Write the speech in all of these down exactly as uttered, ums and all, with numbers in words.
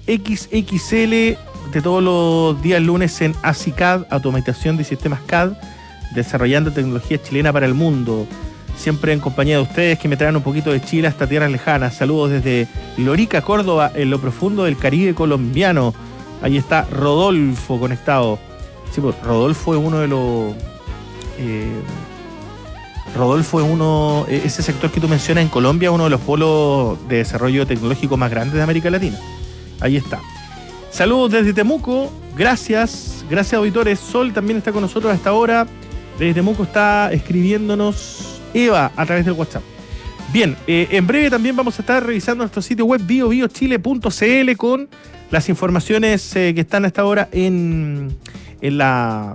equis equis ele de todos los días lunes en ACICAD, Automatización de Sistemas C A D, desarrollando tecnología chilena para el mundo. Siempre en compañía de ustedes que me traen un poquito de Chile hasta tierras lejanas. Saludos desde Lorica, Córdoba, en lo profundo del Caribe colombiano. Ahí está Rodolfo conectado. Sí, pues Rodolfo es uno de los... Eh, Rodolfo es uno... Ese sector que tú mencionas en Colombia, uno de los polos de desarrollo tecnológico más grandes de América Latina. Ahí está. Saludos desde Temuco. Gracias. Gracias, auditores. Sol también está con nosotros a esta hora. Desde Temuco está escribiéndonos Eva a través del WhatsApp. Bien, eh, en breve también vamos a estar revisando nuestro sitio web bio bio chile punto c l con las informaciones eh, que están a esta hora en, en, la,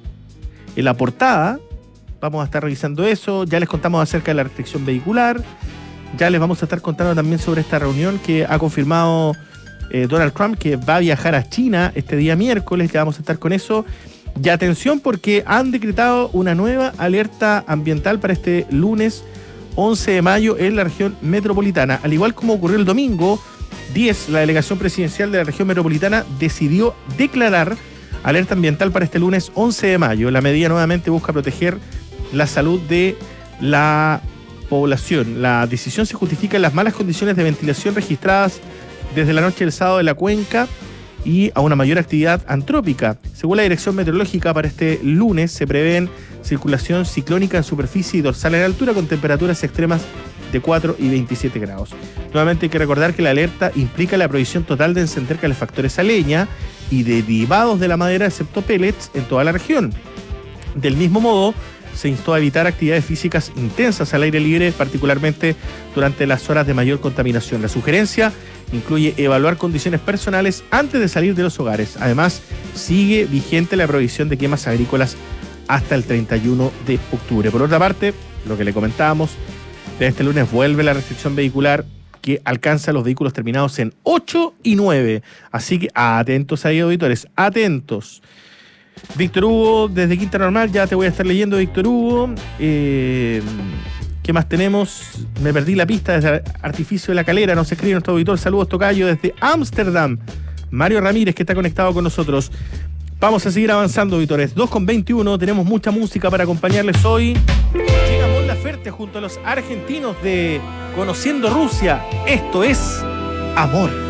en la portada. Vamos a estar revisando eso. Ya les contamos acerca de la restricción vehicular. Ya les vamos a estar contando también sobre esta reunión que ha confirmado eh, Donald Trump, que va a viajar a China este día miércoles. Ya vamos a estar con eso. Y atención, porque han decretado una nueva alerta ambiental para este lunes once de mayo en la región metropolitana. Al igual como ocurrió el domingo diez, la delegación presidencial de la región metropolitana decidió declarar alerta ambiental para este lunes once de mayo. La medida nuevamente busca proteger la salud de la población. La decisión se justifica en las malas condiciones de ventilación registradas desde la noche del sábado en la cuenca y a una mayor actividad antrópica. Según la Dirección Meteorológica, para este lunes se prevén circulación ciclónica en superficie y dorsal en altura con temperaturas extremas de cuatro y veintisiete grados. Nuevamente hay que recordar que la alerta implica la prohibición total de encender calefactores a leña y derivados de la madera, excepto pellets, en toda la región. Del mismo modo, se instó a evitar actividades físicas intensas al aire libre, particularmente durante las horas de mayor contaminación. La sugerencia incluye evaluar condiciones personales antes de salir de los hogares. Además, sigue vigente la prohibición de quemas agrícolas hasta el treinta y uno de octubre. Por otra parte, lo que le comentábamos, de este lunes vuelve la restricción vehicular que alcanza los vehículos terminados en ocho y nueve. Así que atentos ahí, auditores, atentos. Víctor Hugo, desde Quinta Normal, ya te voy a estar leyendo, Víctor Hugo. Eh, ¿Qué más tenemos? Me perdí la pista desde Artificio de la Calera, nos escribe nuestro auditor. Saludos, tocayo, desde Ámsterdam. Mario Ramírez, que está conectado con nosotros. Vamos a seguir avanzando, auditores. dos con veintiuno, tenemos mucha música para acompañarles hoy. Llega Mon Laferte junto a los argentinos de Conociendo Rusia. Esto es Amor.